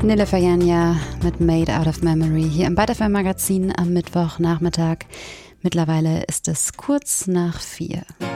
Nele Fayanya mit Made Out of Memory hier im Butterfly Magazin am Mittwochnachmittag. Mittlerweile ist es kurz nach 4.